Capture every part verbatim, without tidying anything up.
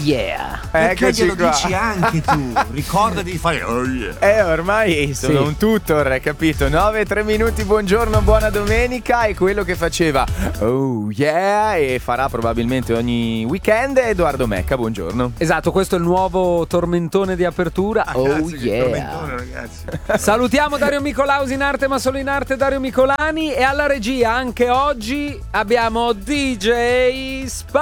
yeah. Perché glielo qua. dici anche tu? Ricordati di fare oh yeah. Eh, ormai sono Sì. un tutor, capito? nove e tre minuti, buongiorno, buona domenica. È quello che faceva oh yeah e farà probabilmente ogni weekend Edoardo Mecca, buongiorno. Esatto, questo è il nuovo tormentone di apertura. Ah, oh grazie, che yeah. tormentone, ragazzi. Salutiamo Dario Micolausi in arte, ma solo in arte Dario Micolani. E alla regia anche oggi abbiamo D J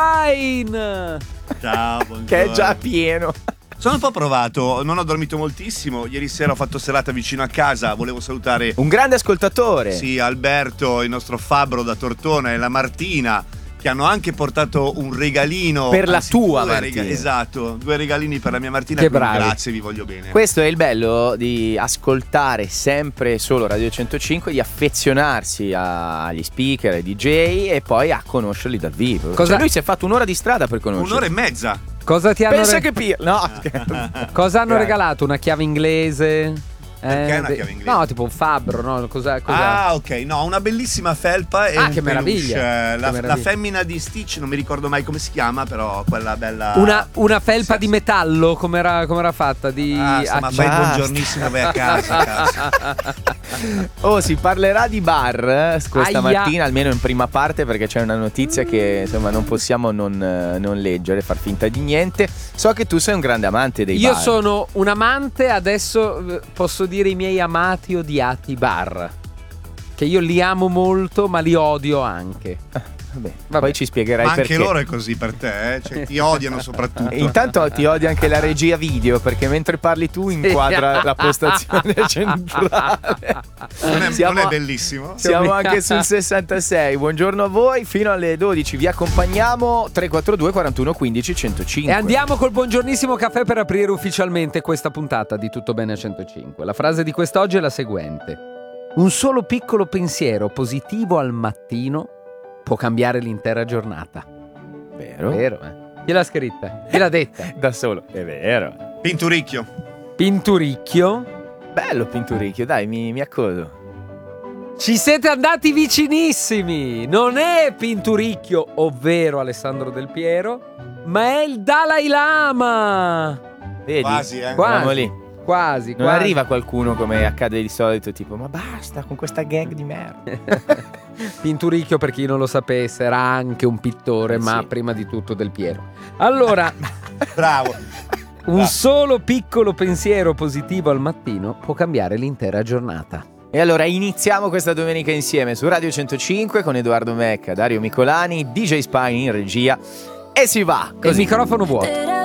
Spine, Ciao, buongiorno. Che è già pieno. Sono un po' provato, non ho dormito moltissimo. Ieri sera ho fatto serata vicino a casa. Volevo salutare Un grande ascoltatore. sì, Alberto, il nostro fabbro da Tortona e la Martina, che hanno anche portato un regalino Per la anzi, tua due Martina. rega- esatto, due regalini per la mia Martina. Che quindi bravi. grazie, vi voglio bene. Questo è il bello di ascoltare sempre solo Radio centocinque, di affezionarsi a- agli speaker, ai D J e poi a conoscerli dal vivo. Cosa- Cioè lui si è fatto un'ora di strada per conoscerli. Un'ora e mezza. cosa ti hanno, Pensa re- che pia. No, scherzo. cosa hanno Grazie. regalato? Una chiave inglese? Perché una de- chiave inglese? No, tipo un fabbro, no? Cos'è? cos'è? Ah, ok, no, una bellissima felpa e Ah, un che peluche. meraviglia, La, che la meraviglia. femmina di Stitch, non mi ricordo mai come si chiama, però quella bella. Una, una felpa Sì, di sì. metallo, come era, come era fatta? Di Ah, sta, ma acciaio. fai il Basta. buongiornissimo, vai a casa, cazzo. Oh, si parlerà di bar eh, questa Aia. mattina, almeno in prima parte, perché c'è una notizia che insomma non possiamo non, eh, non leggere, far finta di niente. So che tu sei un grande amante dei Io bar. sono un amante, adesso eh, posso dire i miei amati odiati bar. Che io li amo molto, ma li odio anche. Vabbè, Vabbè. poi ci spiegherai Ma anche perché. loro è così per te, eh? Cioè, ti odiano soprattutto. Intanto ti odia anche la regia video, perché mentre parli tu inquadra la postazione centrale. Non è, Siamo- non è bellissimo? Siamo anche sul sessantasei. Buongiorno a voi, fino alle dodici vi accompagniamo. Tre quattro due quarantuno quindici centocinque. E andiamo col buongiornissimo caffè per aprire ufficialmente questa puntata di Tutto Bene a centocinque. La frase di quest'oggi è la seguente: un solo piccolo pensiero positivo al mattino può cambiare l'intera giornata. Vero? Vero, eh? Chi l'ha scritta? Chi l'ha detta? Da solo, è vero. Pinturicchio. Pinturicchio. Bello Pinturicchio, dai, mi, mi accodo. Ci siete andati vicinissimi. Non è Pinturicchio, ovvero Alessandro Del Piero, ma è il Dalai Lama. Vedi? Quasi, eh. Quasi. Siamo lì. Quasi, Non quasi. arriva qualcuno come accade di solito, tipo, ma basta con questa gag di merda. Pinturicchio, per chi non lo sapesse, era anche un pittore, Eh, ma sì. prima di tutto Del Piero. Allora, Bravo. un solo piccolo pensiero positivo al mattino può cambiare l'intera giornata. E allora iniziamo questa domenica insieme su Radio centocinque con Edoardo Mecca, Dario Micolani, D J Spine in regia e si va E il così. microfono vuoto.